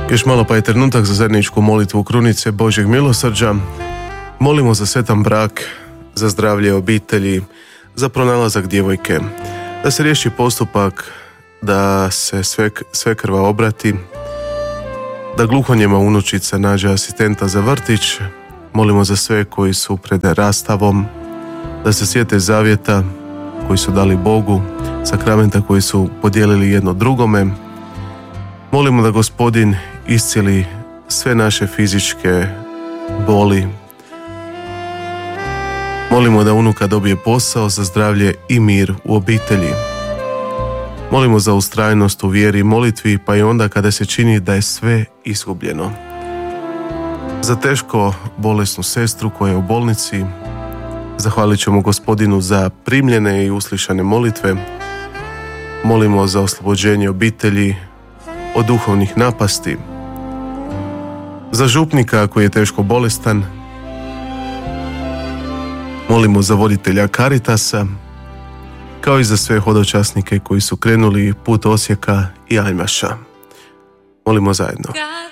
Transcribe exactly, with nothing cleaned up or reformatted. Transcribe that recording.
Još malo pa je trenutak za zajedničku molitvu krunice Božjeg milosrđa. Molimo za sretan brak, za zdravlje obitelji, za pronalazak djevojke, da se riješi postupak, da se sve, svekrva obrati, da gluhonjema unučica nađe asistenta za vrtić. Molimo za sve koji su pred rastavom, da se sjete zavjeta koji su dali Bogu, sakramenta koji su podijelili jedno drugome. Molimo da Gospodin iscijeli sve naše fizičke boli. Molimo da unuka dobije posao, za zdravlje i mir u obitelji. Molimo za ustrajnost u vjeri i molitvi, pa i onda kada se čini da je sve izgubljeno. Za teško bolesnu sestru koja je u bolnici, zahvalit ćemo Gospodinu za primljene i uslišane molitve. Molimo za oslobođenje obitelji od duhovnih napasti. Za župnika koji je teško bolestan, molimo za voditelja Caritasa, kao i za sve hodočasnike koji su krenuli put Osijeka i Ajmaša. Molimo zajedno.